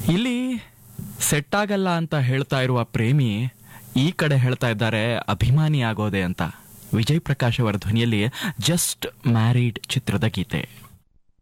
ಇಲ್ಲಿ ಸೆಟ್ ಆಗಲ್ಲ ಅಂತ ಹೇಳ್ತಾ ಇರುವ ಪ್ರೇಮಿ ಈ ಕಡೆ ಹೇಳ್ತಾ ಇದ್ದಾರೆ ಅಭಿಮಾನಿ ಆಗೋದೆ ಅಂತ. ವಿಜಯ್ ಪ್ರಕಾಶ್ ಅವರ ಧ್ವನಿಯಲ್ಲಿ ಜಸ್ಟ್ ಮ್ಯಾರಿಡ್ ಚಿತ್ರದ ಗೀತೆ.